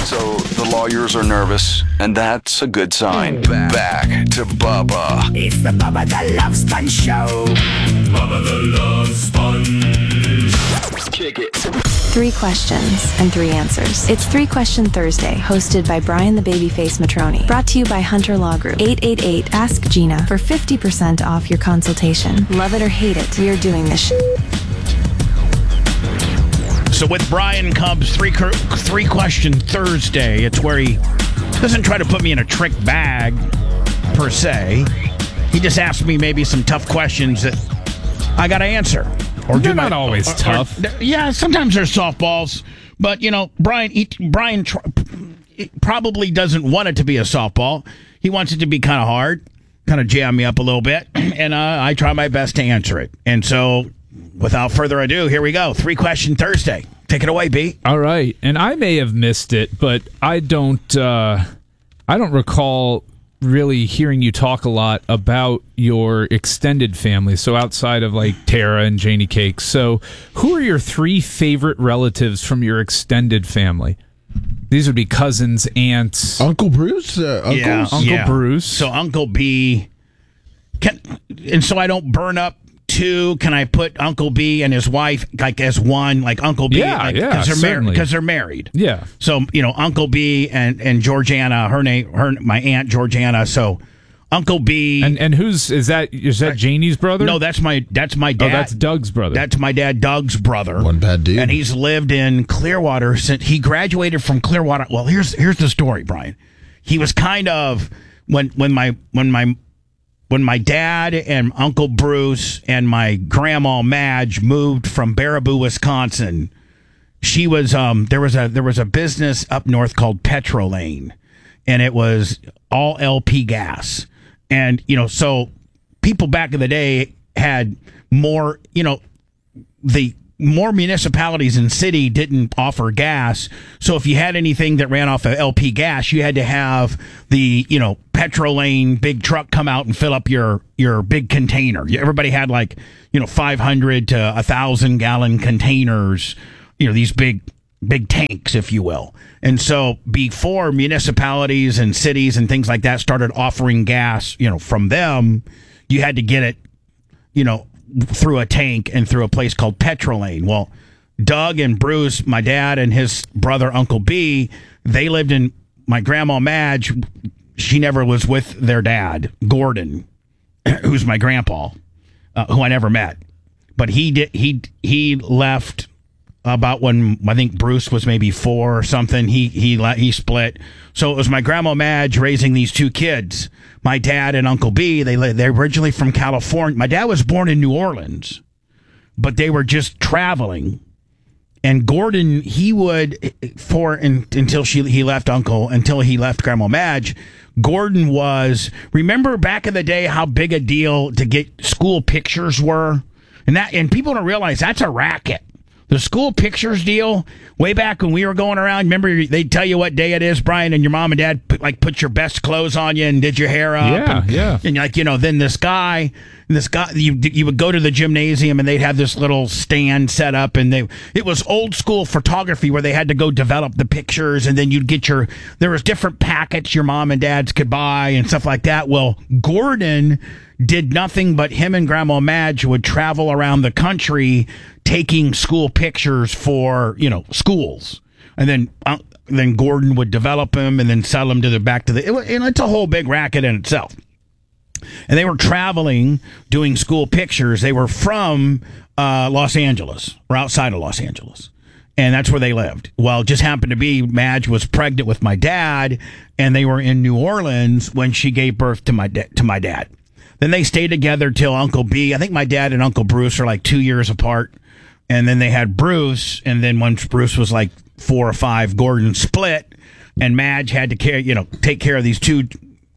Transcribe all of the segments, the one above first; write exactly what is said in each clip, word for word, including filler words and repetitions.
So the lawyers are nervous, and that's a good sign. Back to Bubba. It's the Bubba the Love Sponge Show. Bubba the Love Sponge. Kick it. Three questions and three answers. It's Three Question Thursday, hosted by Brian the Babyface Matroni. Brought to you by Hunter Law Group. eight eight eight ask Gina for fifty percent off your consultation. Love it or hate it, we are doing this sh- So with Brian comes three three question Thursday. It's where he doesn't try to put me in a trick bag, per se. He just asks me maybe some tough questions that I got to answer. Or They're not always or, tough. Or, yeah, sometimes they're softballs. But, you know, Brian, he, Brian tr- probably doesn't want it to be a softball. He wants it to be kind of hard, kind of jam me up a little bit. And uh, I try my best to answer it. And so, without further ado, here we go. Three Question Thursday. Take it away, B. All right. And I may have missed it, but I don't, uh, I don't recall really hearing you talk a lot about your extended family. So outside of like Tara and Janie Cakes. So who are your three favorite relatives from your extended family? These would be cousins, aunts. Uncle Bruce? Uh, uncles? Yeah, Uncle yeah. Bruce. So Uncle B. Can, and so I don't burn up two. Can I put Uncle B and his wife like as one? Like Uncle B? Yeah, like, yeah, Because they're, mar- certainly. they're married. Yeah. So, you know, Uncle B and, and Georgiana, her name, her my aunt Georgiana. So Uncle B. And and who's, is that, is that Janie's brother? No, that's my, that's my dad. Oh, that's Doug's brother. That's my dad, Doug's brother. One bad dude. And he's lived in Clearwater since he graduated from Clearwater. Well, here's here's the story, Brian. He was kind of when when my when my when my dad and Uncle Bruce and my grandma Madge moved from Baraboo, Wisconsin. She was um there was a there was a business up north called Petrolane, and it was all L P gas. And you know, so people back in the day had more, you know, the more municipalities and city didn't offer gas. So if you had anything that ran off of L P gas, you had to have the, you know, Petrolane big truck come out and fill up your, your big container. Everybody had like, you know, five hundred to one thousand gallon containers, you know, these big, big tanks, if you will. And so before municipalities and cities and things like that started offering gas, you know, from them, you had to get it, you know, through a tank and through a place called Petrolane. Well, Doug and Bruce, my dad and his brother, Uncle B, they lived in my grandma Madge. She never was with their dad, Gordon, who's my grandpa, uh, who I never met. But he did. He he left about when I think Bruce was maybe four or something. He he he split. So it was my grandma Madge raising these two kids. My dad and Uncle B, they they're originally from California. My dad was born in New Orleans, but they were just traveling. And Gordon, he would for in, until she he left Uncle until he left Grandma Madge. Gordon was, remember back in the day how big a deal to get school pictures were, and that and people don't realize that's a racket. The school pictures deal, way back when we were going around, remember they'd tell you what day it is, Brian, and your mom and dad put, like put your best clothes on you and did your hair up. Yeah, and, yeah. And like, you know, then this guy, this guy, you you would go to the gymnasium and they'd have this little stand set up, and they it was old school photography where they had to go develop the pictures, and then you'd get your, there was different packets your mom and dads could buy and stuff like that. Well, Gordon did nothing but him and Grandma Madge would travel around the country taking school pictures for, you know, schools. And then uh, then Gordon would develop them and then sell them to the back to the, it, and it's a whole big racket in itself. And they were traveling, doing school pictures. They were from uh, Los Angeles, or outside of Los Angeles. And that's where they lived. Well, it just happened to be Madge was pregnant with my dad, and they were in New Orleans when she gave birth to my da- to my dad. Then they stayed together till Uncle B. I think my dad and Uncle Bruce are like two years apart. And then they had Bruce. And then once Bruce was like four or five, Gordon split. And Madge had to care, you know, take care of these two.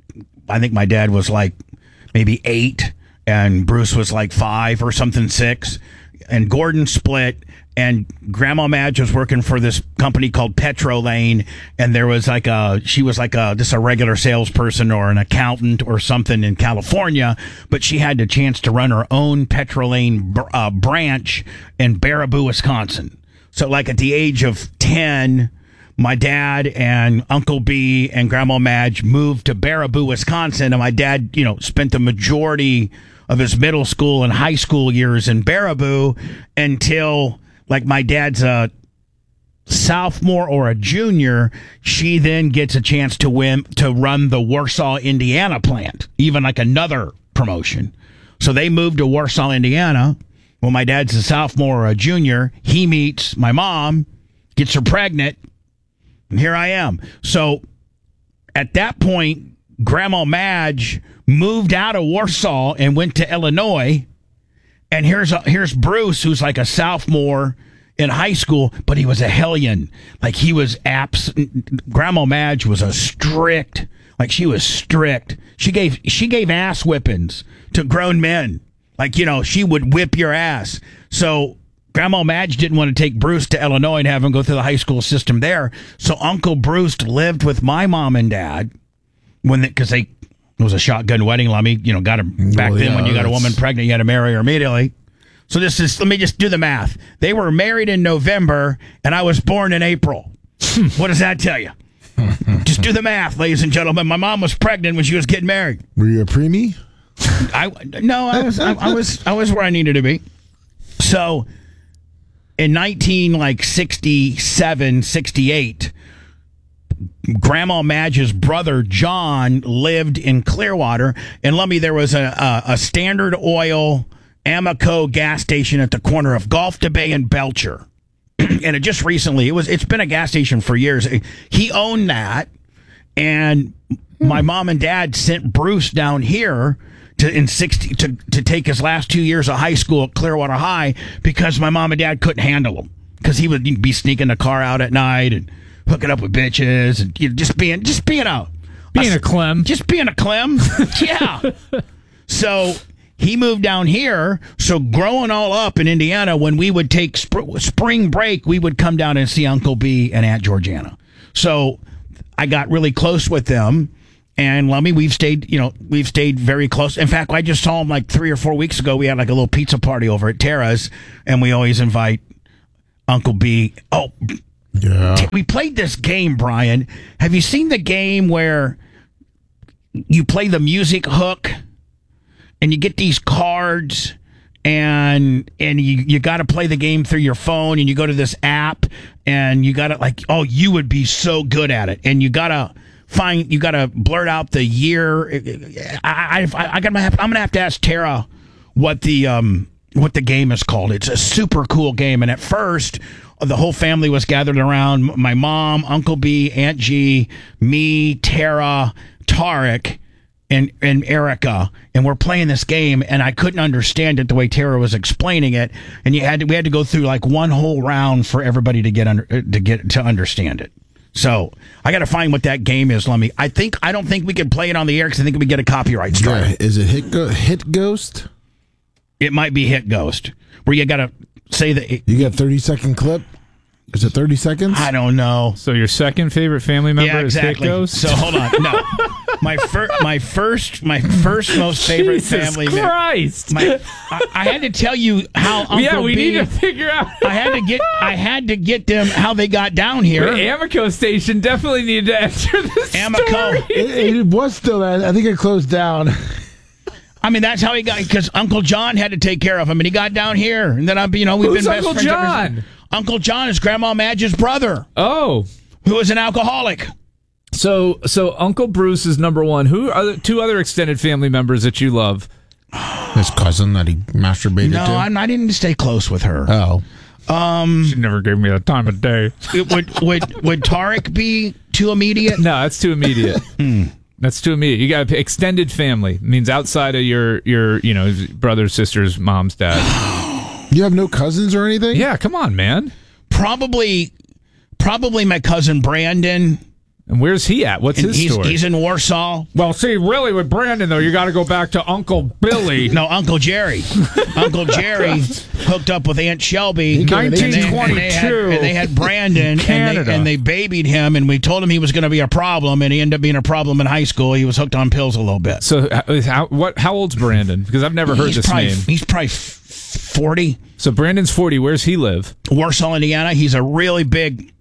I think my dad was like maybe eight. And Bruce was like five or something, six. And Gordon split. And Grandma Madge was working for this company called Petrolane, and there was like a, she was like a, just a regular salesperson or an accountant or something in California, but she had the chance to run her own Petrolane uh, branch in Baraboo, Wisconsin. So like at the age of ten, my dad and Uncle B and Grandma Madge moved to Baraboo, Wisconsin, and my dad, you know, spent the majority of his middle school and high school years in Baraboo until, like, my dad's a sophomore or a junior. She then gets a chance to win to run the Warsaw, Indiana plant, even like another promotion. So they moved to Warsaw, Indiana. When my dad's a sophomore or a junior, he meets my mom, gets her pregnant, and here I am. So at that point, Grandma Madge moved out of Warsaw and went to Illinois. And here's a, here's Bruce, who's like a sophomore in high school, but he was a hellion. Like, he was abs. Grandma Madge was a strict, like, she was strict. She gave she gave ass whippings to grown men. Like, you know, she would whip your ass. So Grandma Madge didn't want to take Bruce to Illinois and have him go through the high school system there. So Uncle Bruce lived with my mom and dad when because they, it was a shotgun wedding. Lummy, you know, got him back Well, then. yeah, When you got a that's- woman pregnant, you had to marry her immediately. So this is, let me just do the math. They were married in November, and I was born in April. What does that tell you? Just do the math, ladies and gentlemen. My mom was pregnant when she was getting married. Were you a preemie? I no, I was I, I was I was where I needed to be. So in nineteen like sixty-seven, sixty-eight, Grandma Madge's brother John lived in Clearwater, and let me there was a a, a Standard Oil Amoco gas station at the corner of Gulf to Bay and Belcher. And it just recently, it was it's been a gas station for years. He owned that, and my mom and dad sent Bruce down here to in sixty to, to take his last two years of high school at Clearwater High because my mom and dad couldn't handle him, because he would be sneaking the car out at night and hooking up with bitches and, you know, just being just being a Being a Clem. just being a Clem. Yeah. So he moved down here. So growing all up in Indiana, when we would take sp- spring break, we would come down and see Uncle B and Aunt Georgiana. So I got really close with them. And Lummy, we've stayed, you know, we've stayed very close. In fact, I just saw him like three or four weeks ago. We had like a little pizza party over at Tara's, and we always invite Uncle B. Oh, Yeah. we played this game, Brian. Have you seen the game where you play the music hook and you get these cards and and you, you got to play the game through your phone, and you go to this app and you got to like, oh, you would be so good at it. And you got to find, you got to blurt out the year. I, I, I got I'm going to have to ask Tara what the, um, what the game is called. It's a super cool game. And at first, the whole family was gathered around. My mom, Uncle B, Aunt G, me, Tara, Tarek, and and Erica, and we're playing this game, and I couldn't understand it the way Tara was explaining it, and you had to, we had to go through like one whole round for everybody to get under to get to understand it. So I got to find what that game is. Let me. I think I don't think we can play it on the air because I think we get a copyright strike. Yeah. Is it Hit Go- Hit Ghost? It might be Hit Ghost, where you got to say that. It, You get thirty second clip. Is it thirty seconds? I don't know. So your second favorite family member Yeah, is exactly. Hit Ghost? So hold on. No, my first, my first, my first most favorite Jesus family member. Christ. My, I, I had to tell you how Uncle yeah, we B, need to figure out. I had to get, I had to get them how they got down here. The Amico station definitely needed to answer this Amico. story. It, it was still. I think it closed down. I mean, that's how he got, because Uncle John had to take care of him, and he got down here, and then I, you know, we've Who's been best Uncle friends ever John? since. Uncle John is Grandma Madge's brother, Oh. who is an alcoholic. So so Uncle Bruce is number one. Who are the two other extended family members that you love? His cousin that he masturbated No, to. I'm, I didn't stay close with her. Oh. She never gave me the time of day. It would would would Tarek be too immediate? No, that's too immediate. That's too immediate. You got to extended family. It means outside of your your you know brothers, sisters, moms, dad. You have no cousins or anything? Yeah, come on, man. Probably, probably my cousin Brandon. And where's he at? What's And his he's, story? he's in Warsaw. Well, see, really, with Brandon, though, you got to go back to Uncle Billy. No, Uncle Jerry. Uncle Jerry hooked up with Aunt Shelby. nineteen and they- and they had- twenty-two. And they had Brandon, and Canada. they, and they babied him, and we told him he was going to be a problem, and he ended up being a problem in high school. He was hooked on pills a little bit. So, uh, how, what? How old's Brandon? Because I've never heard he's this probably, name. He's probably forty. So, Brandon's forty. Where's he live? Warsaw, Indiana. He's a really big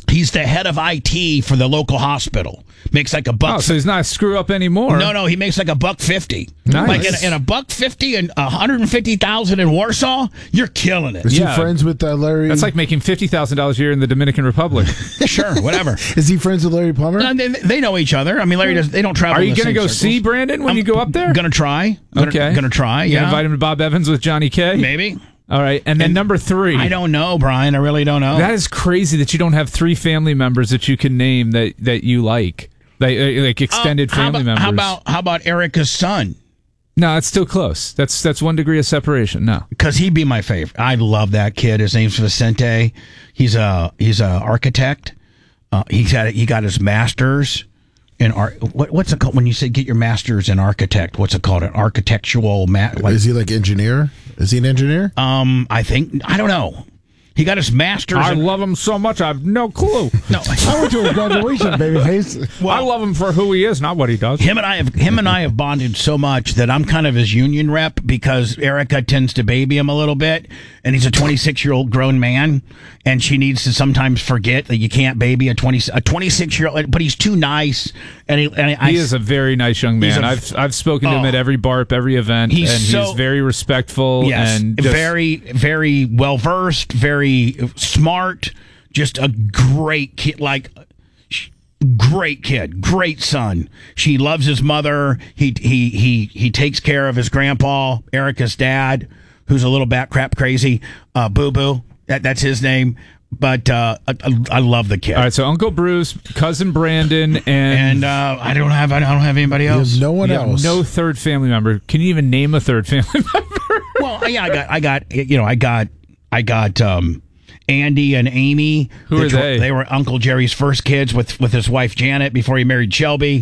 He's the head of I T for the local hospital. Makes like a buck. Oh, so he's not a screw up anymore. No, no, he makes like a buck fifty. Nice. Like in, in a buck fifty and a hundred and fifty thousand in Warsaw, you're killing it. Is Yeah. he friends with uh, Larry? That's like making fifty thousand dollars a year in the Dominican Republic. Sure, whatever. Is he friends with Larry Plummer? And they, they know each other. I mean, Larry does. They don't travel. Are in you the going to same go circles. see Brandon when I'm you go up there? Gonna try. Gonna, Okay. Gonna try. You Yeah. invite him to Bob Evans with Johnny K? Maybe. All right. And then And number three. I don't know, Brian. I really don't know. That is crazy that you don't have three family members that you can name that, that you like. Like, uh, like extended Uh, how family about, members. How about how about Erica's son? No, it's still close. That's that's one degree of separation. No. Because he'd be my favorite. I love that kid. His name's Vicente. He's a he's a architect. Uh, he got he got his master's in art. What, what's it called when you say get your master's in architect? What's it called? An architectural mat? Like, Is he like engineer? Is he an engineer? um, I think I don't know. He got his master's. I in, love him so much. I have no clue. no. I went to his graduation, babyface. I love him for who he is, not what he does. Him and I have him and I have bonded so much that I'm kind of his union rep because Erica tends to baby him a little bit, and he's a twenty-six year old grown man, and she needs to sometimes forget that you can't baby a twenty a twenty-six year old, but he's too nice, and he and I, He is a very nice young He's man. a- I've I've spoken to him Oh. at every barp, every event, He's and so- he's very respectful yes, and just, very very well versed, very smart, just a great kid, like. Great kid, great son. She loves his mother. He he he he takes care of his grandpa, Erica's dad, who's a little bat crap crazy. Uh, Boo Boo, that that's his name. But uh, I, I love the kid. All right, so Uncle Bruce, cousin Brandon, and, And uh, I don't have I don't have anybody You else. have no one you have else. no third family member. Can you even name a third family member? Well, yeah, I got I got you know I got I got um, Andy and Amy. Who are Which were- they? They were Uncle Jerry's first kids with with his wife Janet before he married Shelby.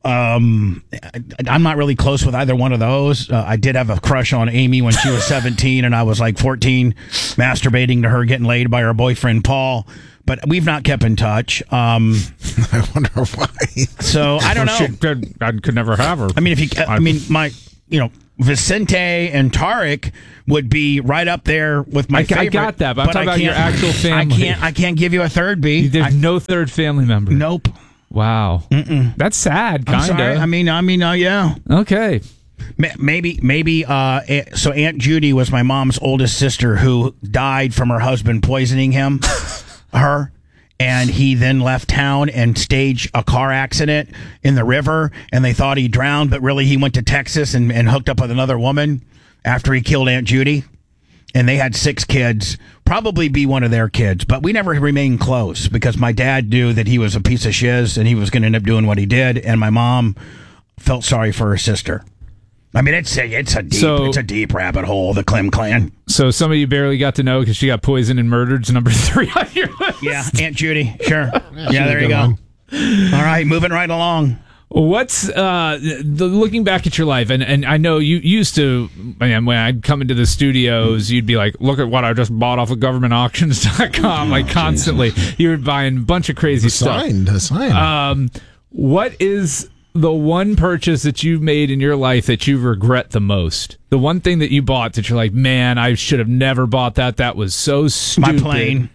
Um, I, I'm not really close with either one of those. Uh, I did have a crush on Amy when she was seventeen, and I was like fourteen, masturbating to her, getting laid by her boyfriend Paul. But we've not kept in touch. Um, I wonder why. so I don't know. Shit, could, I could never have her. I mean, if you, I mean, my, you know, Vicente and Tarek would be right up there with my I- I favorite. got that, but I'm talking I about your can't- actual family. I can't. I can't give you a third B. There's I- no third family member. nope. Wow. That's sad, I'm kind sorry. of. I mean, I mean, uh, yeah. Okay. Ma- Maybe, maybe. Uh, eh, so Aunt Judy was my mom's oldest sister who died from her husband poisoning him, her, and he then left town and staged a car accident in the river, and they thought he drowned, but really he went to Texas and, and hooked up with another woman after he killed Aunt Judy. And they had six kids, probably be one of their kids, but we never remained close because my dad knew that he was a piece of shiz and he was going to end up doing what he did, and my mom felt sorry for her sister. I mean, it's a it's a deep So- it's a deep rabbit hole, the Clem clan. So somebody you barely got to know because she got poisoned and murdered is number three on your list. Yeah, Aunt Judy, sure. Yeah, she's there a you good go. one. All right, moving right along. What's uh the, looking back at your life, and, and I know you used to, man, when I'd come into the studios, you'd be like, look at what I just bought off of government auctions dot com, like constantly. You were buying a bunch of crazy stuff. Signed, a sign. Um, what is the one purchase that you made in your life that you regret the most? The one thing that you bought that you're like, man, I should have never bought that. That was so stupid. My plane.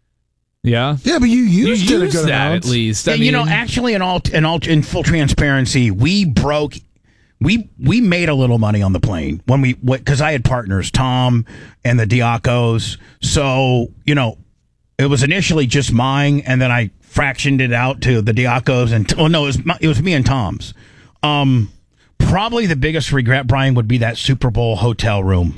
Yeah. yeah, but you You used it a used good that amount. at least. I Yeah, you know, mean- actually, in all in all in full transparency, we broke. We we made a little money on the plane when we because I had partners, Tom and the Diacos. So you know, it was initially just mine, and then I fractioned it out to the Diacos, and oh no, it was my, it was me and Tom's. Um, probably the biggest regret, Brian, would be that Super Bowl hotel room.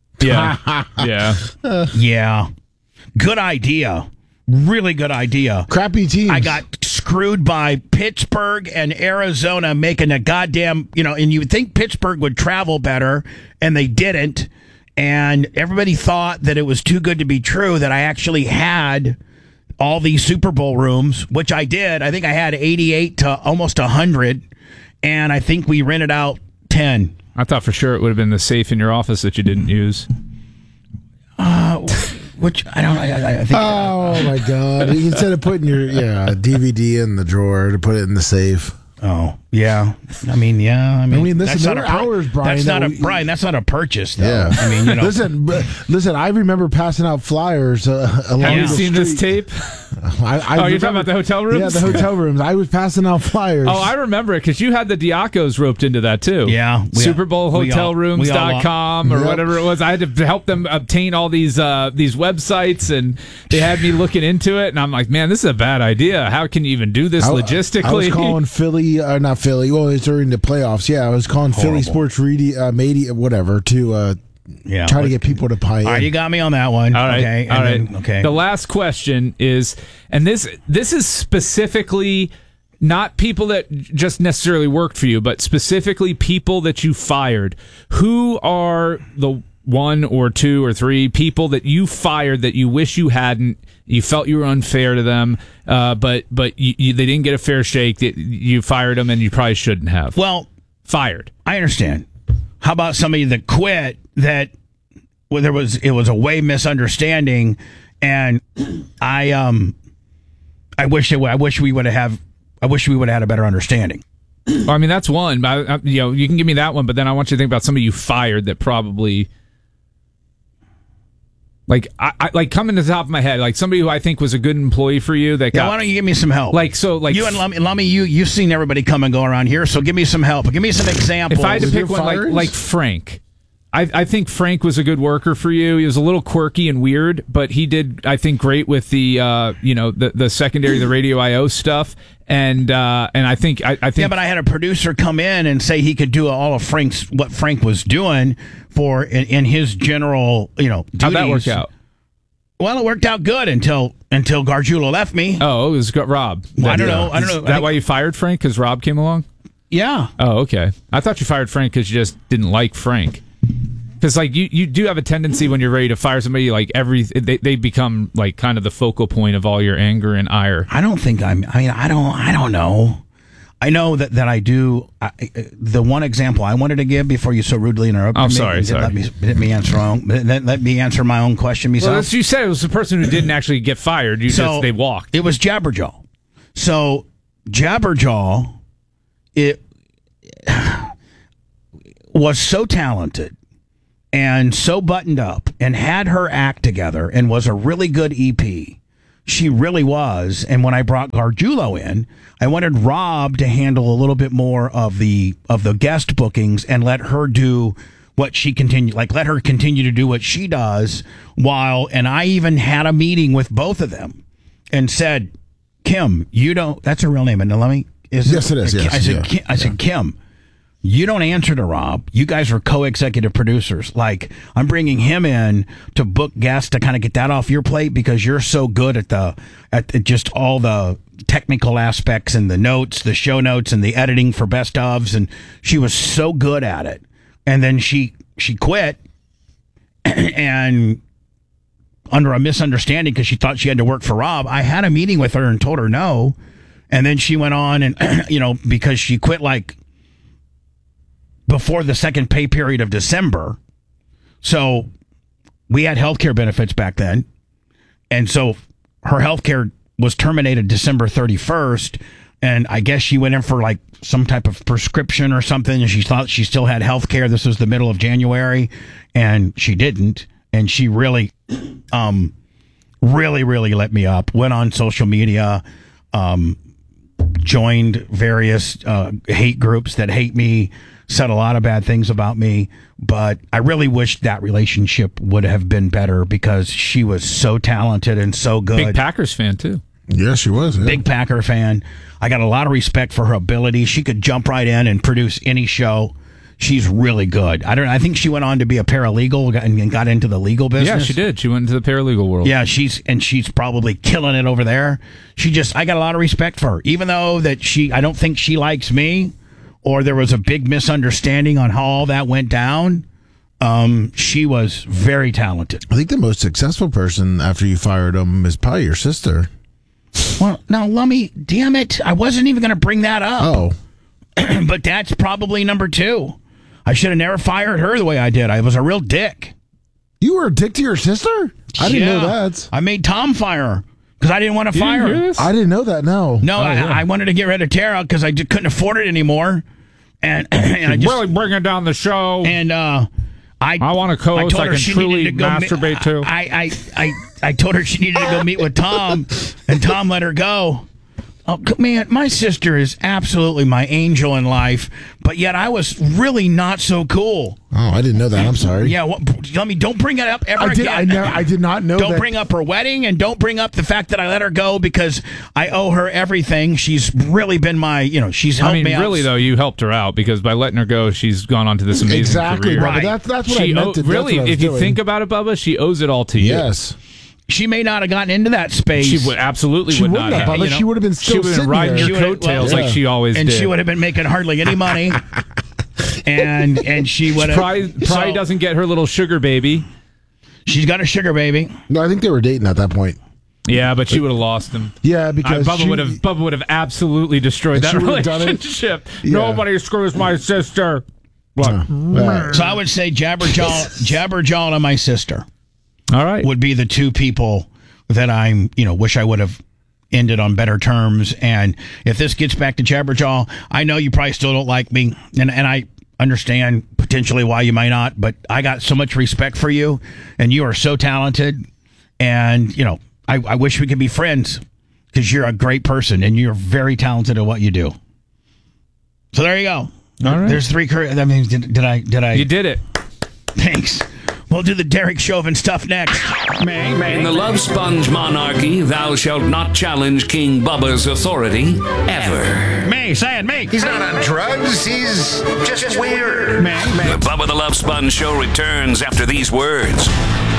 Yeah. yeah. Yeah, good idea. Really good idea. Crappy teams. I got screwed by Pittsburgh and Arizona making a goddamn, you know, and you would think Pittsburgh would travel better, and they didn't. And everybody thought that it was too good to be true that I actually had all these Super Bowl rooms, which I did. I think I had eighty-eight to almost one hundred, and I think we rented out ten. I thought for sure it would have been the safe in your office that you didn't use. Uh, which, I don't know. I, I think. Oh my God! Instead of putting your yeah D V D in the drawer to put it in the safe. Oh yeah, I mean yeah, I mean, I mean, listen, that's there not were a pur- hours, Brian, That's that not a we- Brian. That's not a purchase, though. Yeah, I mean, you know, listen, but, listen. I remember passing out flyers uh, along Have you the seen street. this tape? I, I Oh, you're remember- talking about the hotel rooms? Yeah, the hotel rooms. I was passing out flyers. Oh, I remember it because you had the Diacos roped into that too. Yeah, we- Super Bowl we Hotel all- Rooms we all- dot com or Yep. whatever it was. I had to help them obtain all these uh, these websites, and they had me looking into it. And I'm like, man, this is a bad idea. How can you even do this I, logistically? I was calling Philly, uh, not Philly. Well, it's during the playoffs. Yeah, I was calling Philly Horrible. Sports Radio, uh, media, whatever, to uh, Yeah, try to but- get people to buy in. All right, you got me on that one. All right. Okay. all and right. then- okay. The last question is, and this this is specifically not people that just necessarily worked for you, but specifically people that you fired. Who are the one or two or three people that you fired that you wish you hadn't? You felt you were unfair to them, uh, but but you, you, they didn't get a fair shake. That you fired them, and you probably shouldn't have. well, Fired. I understand. How about somebody that quit that well, there was it was a way misunderstanding, and I um I wish it, I wish we would have I wish we would have had a better understanding. Well, I mean, that's one. I, I, you know, you can give me that one, but then I want you to think about somebody you fired that probably, like, I, I like coming to the top of my head, like somebody who I think was a good employee for you that Yeah, got why don't you give me some help? like so like you and Lummy, Lummy, you you've seen everybody come and go around here, so give me some help. Give me some examples. if I had to Was pick there one, like firings? like Frank. I, I think Frank was a good worker for you. He was a little quirky and weird, but he did, I think, great with the, uh, you know, the, the secondary, the Radio I O stuff, and uh, and I think, I, I think, Yeah, but I had a producer come in and say he could do all of Frank's what Frank was doing for in, in his general, you know, duties. how'd that work out? Well, it worked out good until until Gargiulo left me. Oh, it was Rob. Well, I don't That- know. I don't Is know. I that think- why you fired Frank? Because Rob came along? Yeah. Oh, okay. I thought you fired Frank because you just didn't like Frank. Because like you, you do have a tendency when you're ready to fire somebody, like every they, they become like kind of the focal point of all your anger and ire. I don't think I'm. I mean, I don't. I don't know. I know that, that I do. I, the one example I wanted to give before you so rudely interrupted I'm me. sorry, and sorry. Let me, let me answer my own. Let, let me answer my own question. Well, Myself. as you said, it was the person who didn't actually get fired. You So, just they walked. It was Jabberjaw. So Jabberjaw, it was so talented and so buttoned up and had her act together and was a really good E P. She really was. And when I brought Gargiulo in, I wanted Rob to handle a little bit more of the of the guest bookings and let her do what she continue like let her continue to do what she does while and I even had a meeting with both of them and said, Kim, you don't that's her real name, and let me is Yes, it is, yes, I said yeah, Kim, I said Kim, you don't answer to Rob. You guys are co-executive producers. Like, I'm bringing him in to book guests to kind of get that off your plate because you're so good at the at the, just all the technical aspects and the notes, the show notes and the editing for best ofs, and she was so good at it. And then she she quit and under a misunderstanding because she thought she had to work for Rob. I had a meeting with her and told her no. And then she went on and, you know, because she quit like before the second pay period of December. So we had healthcare benefits back then. And so her healthcare was terminated December thirty-first. And I guess she went in for like some type of prescription or something. And she thought she still had healthcare. This was the middle of January. And she didn't. And she really, um, really, really let me up. Went on social media, um, joined various uh, hate groups that hate me, said a lot of bad things about me, but I really wish that relationship would have been better because she was so talented and so good. Big Packers fan too. Yeah, she was. Yeah. Big Packer fan. I got a lot of respect for her ability. She could jump right in and produce any show. She's really good. I don't. I think she went on to be a paralegal and got into the legal business. Yeah, she did. She went into the paralegal world. Yeah, she's and she's probably killing it over there. She just, I got a lot of respect for her, even though that she, I don't think she likes me, or there was a big misunderstanding on how all that went down. Um, she was very talented. I think the most successful person after you fired him is probably your sister. Well, now, Lummy, damn it, I wasn't even going to bring that up. Oh, But that's probably number two. I should have never fired her the way I did. I was a real dick. you were a dick to your sister? I didn't know Yeah. that. I made Tom fire her because I didn't want to You didn't fire hear her. this? I didn't know that. No. No, Oh, I, yeah. I wanted to get rid of Tara because I just couldn't afford it anymore. And, and I just really bringing down the show. and uh, I I want a co-host told I her can she truly needed to go masturbate to. I I I I told her she needed to go meet with Tom, and Tom let her go. Oh, man, my sister is absolutely my angel in life, but yet I was really not so cool. Oh, I didn't know that. I'm sorry. Yeah, well, let me, don't bring it up ever I did. again. I, never, I did not know. Don't that. bring up her wedding, and don't bring up the fact that I let her go because I owe her everything. She's really been my, you know, she's helped I mean, me out. really though, you helped her out because by letting her go, she's gone on to this amazing Exactly, career. Bubba. Right. That's, that's what She I meant o- to do. really, That's what I was if you doing. think about it, Bubba, she owes it all to you. Yes. She may not have gotten into that space. She would absolutely She would wouldn't not have, have. Bubba. you know, She would have been She still would have sitting been riding there. your She would've- coattails well, like she always and did. she would have been making hardly any money. and and she would have probably, probably so, doesn't get her little sugar baby. She's got a sugar baby. No, I think they were dating at that point. Yeah, but she would have lost him. Yeah, I, because Bubba she, would have Bubba would have absolutely destroyed And that she would've done it? relationship. Yeah. Nobody screws my sister. What? Uh, So I would say Jabberjaw, Jabberjaw and my sister All right. would be the two people that I'm, you know, wish I would have ended on better terms. And if this gets back to Jabberjaw, I know you probably still don't like me, and and I understand potentially why you might not, but I got so much respect for you, and you are so talented, and you know, I, I wish we could be friends because you're a great person and you're very talented at what you do. So there you go. All right. There's three. Cur- I mean, did, did I? Did I? You did it. Thanks. We'll do the Derek Chauvin stuff next. May, may. In the Love Sponge monarchy, thou shalt not challenge King Bubba's authority ever. May, say it, May. He's not on drugs. He's just weird. May, May. The Bubba the Love Sponge Show returns after these words.